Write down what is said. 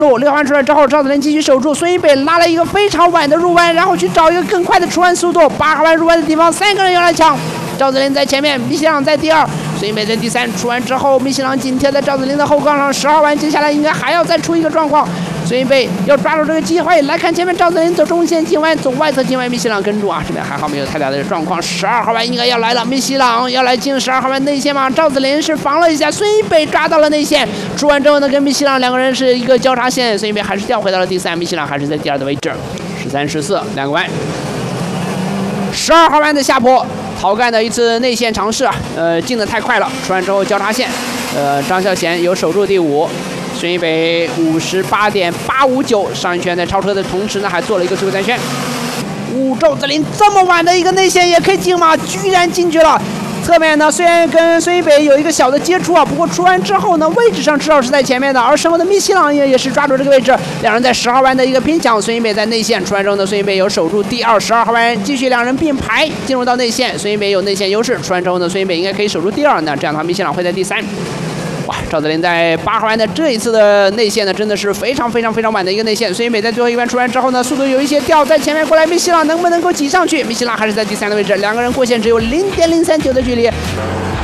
6号弯出来之后，赵子麟继续守住，孙一北拉了一个非常晚的入弯，然后去找一个更快的出弯速度。8号弯入弯的地方，3个人要来抢，赵子麟在前面，米西朗在第2，孙一北在第3。出弯之后，米西朗紧贴在赵子麟的后杠上。10号弯接下来应该还要再出一个状况，孙一北要抓住这个机会。来看前面赵子麟走中线进弯，走外侧进弯，米西朗跟住啊，这边还好没有太大的状况。12号弯应该要来了，米西朗要来进12号弯内线嘛，赵子麟是防了一下，孙一北抓到了内线。出弯之后呢，跟米西朗2个人是一个交叉线，孙一北还是掉回到了第3，米西朗还是在第2的位置。13、14，2个弯。12号弯的下坡，陶干的一次内线尝试，进的太快了，出弯之后交叉线，张孝贤有守住第5。孙一北58.859，上一圈在超车的同时呢，还做了一个最后单圈。赵子麟这么晚的一个内线也可以进吗？居然进去了。侧面呢，虽然跟孙一北有一个小的接触啊，不过出弯之后呢，位置上至少是在前面的，而身后的米西朗也是抓住这个位置，两人在10号弯的一个拼抢，孙一北在内线，出弯之后呢，孙一北有守住第2，12号弯继续两人并排进入到内线，孙一北有内线优势，出弯之后呢，孙一北应该可以守住第2，那这样的话米西朗会在第3。哇，赵子麟在8号弯的这一次的内线呢，真的是非常晚的一个内线。孙一北在最后一弯出弯之后呢，速度有一些掉，在前面过来，米西朗能不能够挤上去？米西朗还是在第3的位置，两个人过线只有0.039的距离。